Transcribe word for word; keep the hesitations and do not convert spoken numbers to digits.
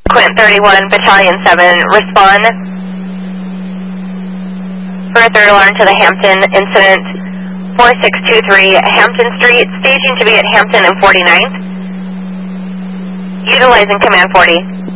Quint thirty-one, Battalion seven, respond for a third alarm to the Hampton incident, four six two three Hampton Street, staging to be at Hampton and forty-ninth, utilizing Command forty.